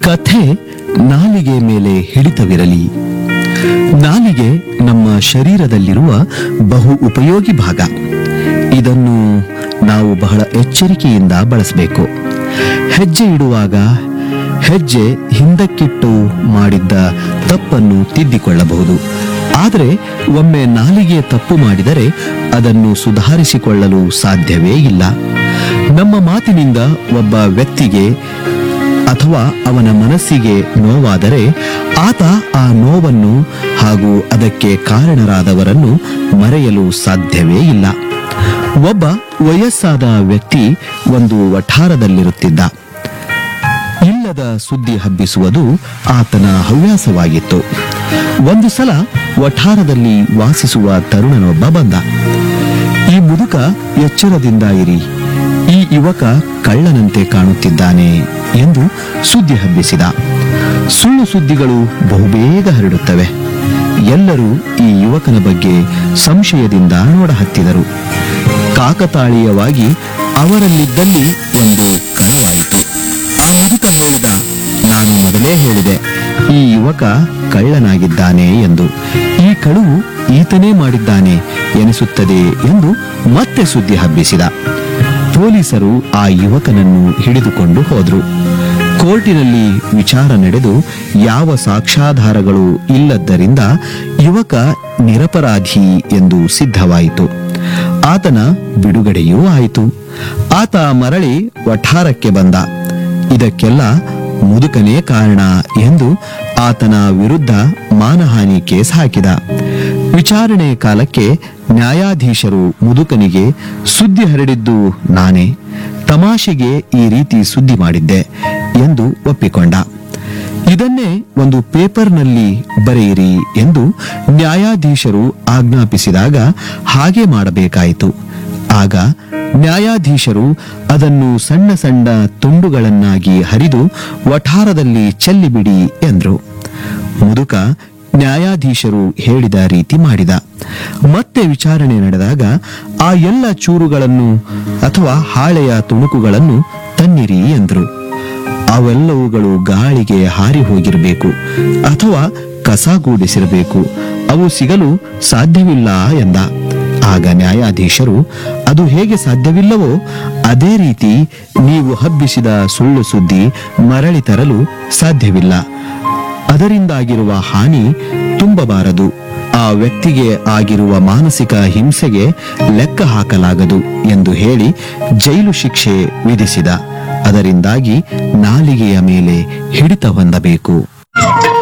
ಕಥೆ ನಾಲಿಗೆ ಮೇಲೆ ಹಿಡಿತವಿರಲಿ. ನಾಲಿಗೆ ನಮ್ಮ ಶರೀರದಲ್ಲಿರುವ ಬಹು ಉಪಯೋಗಿ ಭಾಗ. ಇದನ್ನು ನಾವು ಬಹಳ ಎಚ್ಚರಿಕೆಯಿಂದ ಬಳಸಬೇಕು. ಹೆಜ್ಜೆ ಇಡುವಾಗ ಹೆಜ್ಜೆ ಹಿಂದಕ್ಕಿಟ್ಟು ಮಾಡಿದ್ದ ತಪ್ಪನ್ನು ತಿದ್ದಿಕೊಳ್ಳಬಹುದು. ಆದರೆ ಒಮ್ಮೆ ನಾಲಿಗೆ ತಪ್ಪು ಮಾಡಿದರೆ ಅದನ್ನು ಸುಧಾರಿಸಿಕೊಳ್ಳಲು ಸಾಧ್ಯವೇ ಇಲ್ಲ. ನಮ್ಮ ಮಾತಿನಿಂದ ಒಬ್ಬ ವ್ಯಕ್ತಿಗೆ ಅಥವಾ ಅವನ ಮನಸ್ಸಿಗೆ ನೋವಾದರೆ ಆತ ಆ ನೋವನ್ನು ಹಾಗೂ ಅದಕ್ಕೆ ಕಾರಣರಾದವರನ್ನು ಮರೆಯಲು ಸಾಧ್ಯವೇ ಇಲ್ಲ. ಒಬ್ಬ ವಯಸ್ಸಾದ ವ್ಯಕ್ತಿ ಒಂದು ವಠಾರದಲ್ಲಿರುತ್ತಿದ್ದ. ಇಲ್ಲದ ಸುದ್ದಿ ಹಬ್ಬಿಸುವುದು ಆತನ ಹವ್ಯಾಸವಾಗಿತ್ತು. ಒಂದು ಸಲ ವಠಾರದಲ್ಲಿ ವಾಸಿಸುವ ತರುಣನೊಬ್ಬ ಬಂದ. ಈ ಮುದುಕ ಎಚ್ಚರದಿಂದ ಇರಿ, ಈ ಯುವಕ ಕಳ್ಳನಂತೆ ಕಾಣುತ್ತಿದ್ದಾನೆ ಎಂದು ಸುದ್ದಿ ಹಬ್ಬಿಸಿದ. ಸುಳ್ಳು ಸುದ್ದಿಗಳು ಬಹುಬೇಗ ಹರಡುತ್ತವೆ. ಎಲ್ಲರೂ ಈ ಯುವಕನ ಬಗ್ಗೆ ಸಂಶಯದಿಂದ ನೋಡಹತ್ತಿದರು. ಕಾಕತಾಳೀಯವಾಗಿ ಅವರಲ್ಲಿದ್ದಲ್ಲಿ ಒಂದು ಕಳುವಾಯಿತು. ಆ ಮುದುಕ ಹೇಳಿದ, ನಾನು ಮೊದಲೇ ಹೇಳಿದೆ, ಈ ಯುವಕ ಕಳ್ಳನಾಗಿದ್ದಾನೆ ಎಂದು. ಈ ಕಳುವು ಈತನೇ ಮಾಡಿದ್ದಾನೆ ಎನಿಸುತ್ತದೆ ಎಂದು ಮತ್ತೆ ಸುದ್ದಿ ಹಬ್ಬಿಸಿದ. ಪೊಲೀಸರು ಆ ಯುವಕನನ್ನು ಹಿಡಿದುಕೊಂಡು ಹೋದ್ರು. ಕೋರ್ಟಿನಲ್ಲಿ ವಿಚಾರ ನಡೆದು ಯಾವ ಸಾಕ್ಷ್ಯಾಧಾರಗಳು ಇಲ್ಲದ್ದರಿಂದ ಯುವಕ ನಿರಪರಾಧಿ ಎಂದು ಸಿದ್ಧವಾಯಿತು. ಆತನ ಬಿಡುಗಡೆಯೂ ಆಯಿತು. ಆತ ಮರಳಿ ವಠಾರಕ್ಕೆ ಬಂದ. ಇದಕ್ಕೆಲ್ಲ ಮುದುಕನೇ ಕಾರಣ ಎಂದು ಆತನ ವಿರುದ್ಧ ಮಾನಹಾನಿ ಕೇಸ್ ಹಾಕಿದ. ವಿಚಾರಣೆ ಕಾಲಕ್ಕೆ ನ್ಯಾಯಾಧೀಶರು ಮುದುಕನಿಗೆ ಸುದ್ದಿ ಹರಡಿದ್ದು ನಾನೇ, ತಮಾಷೆಗೆ ಈ ರೀತಿ ಸುದ್ದಿ ಮಾಡಿದ್ದೆ ಎಂದು ಒಪ್ಪಿಕೊಂಡ. ಇದನ್ನೇ ಒಂದು ಪೇಪರ್ನಲ್ಲಿ ಬರೆಯಿರಿ ಎಂದು ನ್ಯಾಯಾಧೀಶರು ಆಜ್ಞಾಪಿಸಿದಾಗ ಹಾಗೆ ಮಾಡಬೇಕಾಯಿತು. ಆಗ ನ್ಯಾಯಾಧೀಶರು ಅದನ್ನು ಸಣ್ಣ ಸಣ್ಣ ತುಂಡುಗಳನ್ನಾಗಿ ಹರಿದು ವಠಾರದಲ್ಲಿ ಚೆಲ್ಲಿಬಿಡಿ ಎಂದ್ರು. ಮುದುಕ ನ್ಯಾಯಾಧೀಶರು ಹೇಳಿದ ರೀತಿ ಮಾಡಿದ. ಮತ್ತೆ ವಿಚಾರಣೆ ನಡೆದಾಗ ಆ ಎಲ್ಲ ಚೂರುಗಳನ್ನು ಅಥವಾ ಹಾಳೆಯ ತುಣುಕುಗಳನ್ನು ತನ್ನಿರಿ ಎಂದ್ರು. ಅವೆಲ್ಲವುಗಳು ಗಾಳಿಗೆ ಹಾರಿ ಹೋಗಿರಬೇಕು ಅಥವಾ ಕಸಗೂಡಿಸಿರಬೇಕು. ಅವು ಸಿಗಲು ಸಾಧ್ಯವಿಲ್ಲ ಎಂದ. ಆಗ ನ್ಯಾಯಾಧೀಶರು, ಅದು ಹೇಗೆ ಸಾಧ್ಯವಿಲ್ಲವೋ ಅದೇ ರೀತಿ ನೀವು ಹಬ್ಬಿಸಿದ ಸುಳ್ಳು ಸುದ್ದಿ ಮರಳಿ ತರಲು ಸಾಧ್ಯವಿಲ್ಲ. ಅದರಿಂದಾಗಿರುವ ಹಾನಿ ತುಂಬಬಾರದು. ಆ ವ್ಯಕ್ತಿಗೆ ಆಗಿರುವ ಮಾನಸಿಕ ಹಿಂಸೆಗೆ ಲೆಕ್ಕ ಹಾಕಲಾಗದು ಎಂದು ಹೇಳಿ ಜೈಲು ಶಿಕ್ಷೆ ವಿಧಿಸಿದ. ಅದರಿಂದಾಗಿ ನಾಲಿಗೆಯ ಮೇಲೆ ಹಿಡಿತ ಹೊಂದಬೇಕು.